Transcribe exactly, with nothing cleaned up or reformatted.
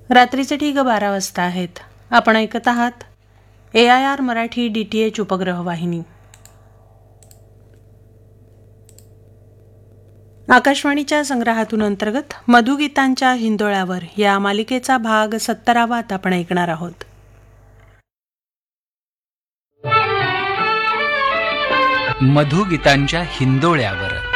रात्रीचे ठीक बारा वाजता आहेत. आपण ऐकत आहात ए I R Marathi D T H उपग्रह वाहिनी. आकाशवाणीच्या संग्रहातून अंतर्गत मधुगीतांच्या हिंदोळ्यावर या मालिकेचा भाग सत्तरावात आपण ऐकणार आहोत. मधुगीतांच्या हिंदोळ्यावर